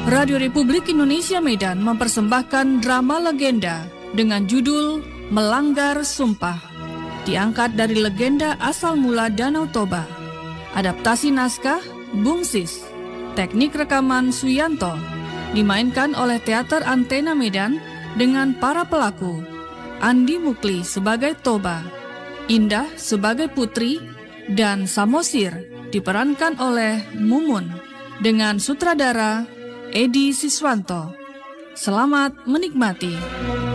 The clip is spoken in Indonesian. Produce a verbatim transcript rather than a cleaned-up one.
Radio Republik Indonesia Medan mempersembahkan drama legenda dengan judul Melanggar Sumpah. Diangkat dari legenda asal mula Danau Toba. Adaptasi naskah Bung Sis. Teknik rekaman Suyanto. Dimainkan oleh Teater Antena Medan dengan para pelaku. Andi Mukli sebagai Toba, Indah sebagai Putri, dan Samosir diperankan oleh Mumun dengan sutradara Edi Siswanto. Selamat menikmati.